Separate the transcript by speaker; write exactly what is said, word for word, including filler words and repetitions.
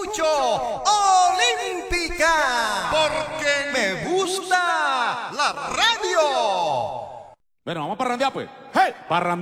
Speaker 1: escucho Olímpica, porque me gusta la radio.
Speaker 2: Bueno, vamos a parrandear pues. ¡Hey! Parrandear.